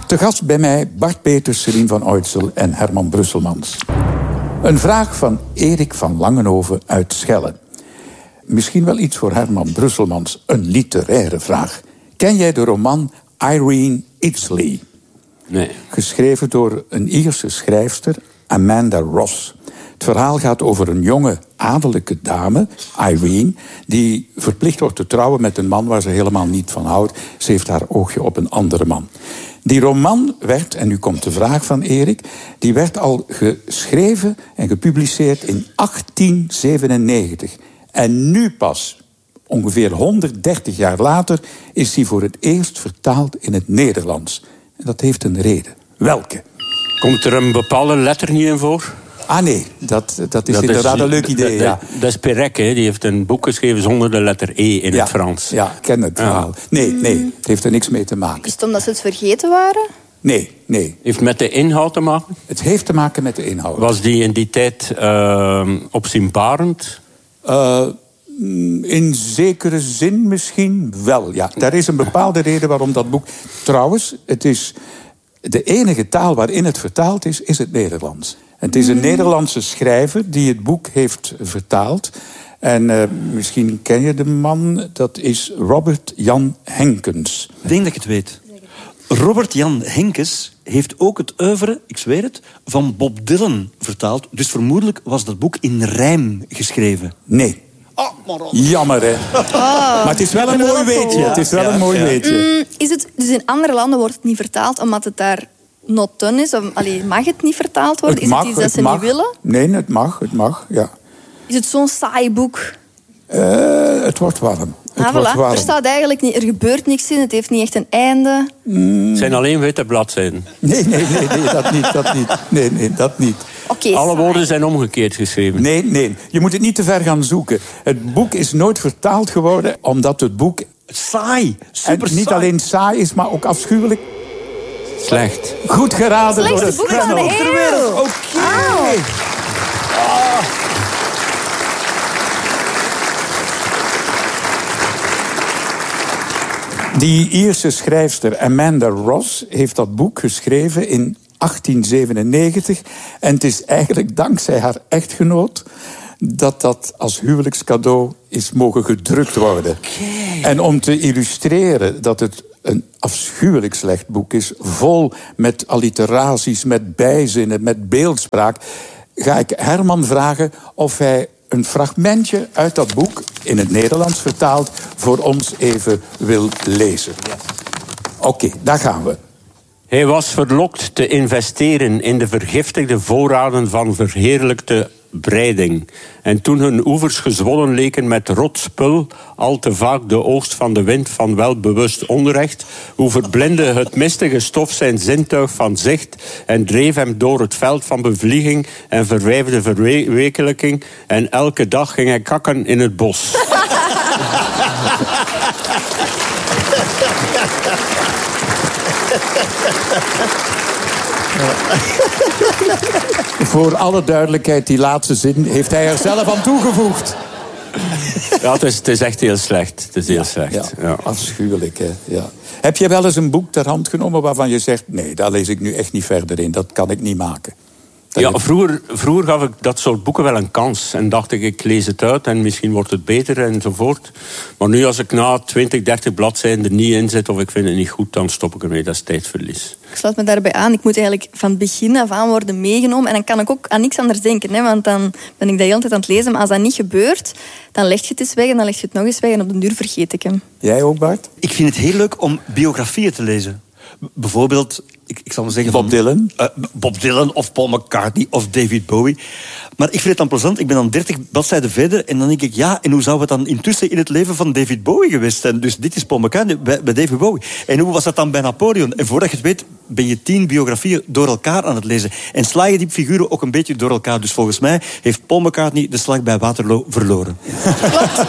Te gast bij mij Bart Peters, Céline van Oitsel en Herman Brusselmans. Een vraag van Erik van Langenhoven uit Schelle. Misschien wel iets voor Herman Brusselmans, een literaire vraag. Ken jij de roman Irene Iddesleigh? Nee. Geschreven door een Ierse schrijfster, Amanda Ross. Het verhaal gaat over een jonge adellijke dame, Irene, die verplicht wordt te trouwen met een man waar ze helemaal niet van houdt. Ze heeft haar oogje op een andere man. Die roman werd, en nu komt de vraag van Erik, die werd al geschreven en gepubliceerd in 1897. En nu pas, ongeveer 130 jaar later, is die voor het eerst vertaald in het Nederlands. En dat heeft een reden. Welke? Komt er een bepaalde letter niet in voor? Ah nee, dat is inderdaad een leuk idee. Ja. Dat is Perec, hè? Die heeft een boek geschreven zonder de letter E in het Frans. Ja, ik ken het verhaal. Nee, het heeft er niks mee te maken. Is het omdat ze het vergeten waren? Nee. Heeft met de inhoud te maken? Het heeft te maken met de inhoud. Was die in die tijd opzienbarend? In zekere zin misschien wel, ja. Daar is een bepaalde reden waarom dat boek... Trouwens, het is de enige taal waarin het vertaald is het Nederlands. Het is een Nederlandse schrijver die het boek heeft vertaald. En misschien ken je de man, dat is Robert Jan Henkens. Ik denk dat ik het weet. Robert Jan Henkens heeft ook het oeuvre, ik zweer het, van Bob Dylan vertaald. Dus vermoedelijk was dat boek in rijm geschreven. Nee. Jammer, hè. Maar het is wel een mooi weetje. Het is wel een mooi weetje. Is het, dus in andere landen wordt het niet vertaald omdat het daar not done is? Of, mag het niet vertaald worden? Is het iets dat ze niet willen? Nee, het mag, ja. Is het zo'n saai boek? Het wordt warm. Er staat eigenlijk niet, er gebeurt niks in, het heeft niet echt een einde. Het zijn alleen witte bladzijden. Nee, dat niet. Okay, alle woorden zijn omgekeerd geschreven. Nee, je moet het niet te ver gaan zoeken. Het boek is nooit vertaald geworden omdat het boek... Saai, super saai. Niet alleen saai is, maar ook afschuwelijk. Slecht. Goed geraden door het boek van de eeuw. Oké. Die Ierse schrijfster Amanda Ross heeft dat boek geschreven in 1897. En het is eigenlijk dankzij haar echtgenoot dat als huwelijkscadeau is mogen gedrukt worden. Okay. En om te illustreren dat het een afschuwelijk slecht boek is, vol met alliteraties, met bijzinnen, met beeldspraak, ga ik Herman vragen of hij een fragmentje uit dat boek, in het Nederlands vertaald, voor ons even wil lezen. Oké, daar gaan we. Hij was verlokt te investeren in de vergiftigde voorraden van verheerlijkte breiding. En toen hun oevers gezwollen leken met rot spul, al te vaak de oogst van de wind van welbewust onrecht, hoe verblindde het mistige stof zijn zintuig van zicht en dreef hem door het veld van bevlieging en verwijfde verwekelijking, en elke dag ging hij kakken in het bos. Voor alle duidelijkheid, die laatste zin heeft hij er zelf aan toegevoegd. Ja, het is echt heel slecht. Het is heel slecht. Ja. Afschuwelijk, hè. Ja. Heb je wel eens een boek ter hand genomen waarvan je zegt, nee, daar lees ik nu echt niet verder in. Dat kan ik niet maken. Vroeger gaf ik dat soort boeken wel een kans. En dacht ik lees het uit en misschien wordt het beter enzovoort. Maar nu als ik na 20, 30 bladzijden er niet in zit of ik vind het niet goed, dan stop ik ermee. Dat is tijdverlies. Ik sluit me daarbij aan. Ik moet eigenlijk van het begin af aan worden meegenomen. En dan kan ik ook aan niks anders denken. Hè, want dan ben ik dat heel tijd aan het lezen. Maar als dat niet gebeurt, dan leg je het eens weg en dan leg je het nog eens weg. En op den duur vergeet ik hem. Jij ook, Bart? Ik vind het heel leuk om biografieën te lezen. Bijvoorbeeld, ik zal maar zeggen... Bob Dylan? Bob Dylan of Paul McCartney of David Bowie. Maar ik vind het dan plezant. Ik ben dan 30 bladzijden verder en dan denk ik, ja, en hoe zou het dan intussen in het leven van David Bowie geweest zijn? Dus dit is Paul McCartney bij David Bowie. En hoe was dat dan bij Napoleon? En voordat je het weet, ben je 10 biografieën door elkaar aan het lezen. En sla je die figuren ook een beetje door elkaar. Dus volgens mij heeft Paul McCartney de slag bij Waterloo verloren. Klopt.